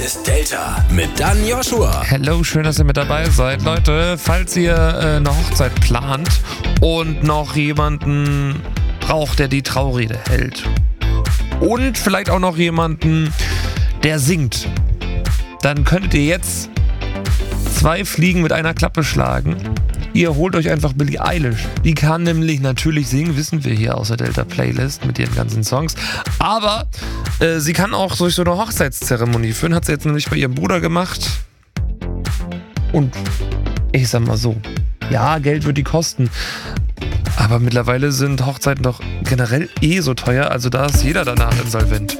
ist Delta mit Dan Joshua. Hello, schön, dass ihr mit dabei seid. Leute, falls ihr eine Hochzeit plant und noch jemanden braucht, der die Traurede hält und vielleicht auch noch jemanden, der singt, dann könntet ihr jetzt 2 Fliegen mit einer Klappe schlagen. Ihr holt euch einfach Billie Eilish. Die kann nämlich natürlich singen, wissen wir hier aus der Delta Playlist mit ihren ganzen Songs. Aber sie kann auch durch so eine Hochzeitszeremonie führen. Hat sie jetzt nämlich bei ihrem Bruder gemacht. Und ich sag mal so, ja, Geld wird die kosten. Aber mittlerweile sind Hochzeiten doch generell so teuer. Also da ist jeder danach insolvent.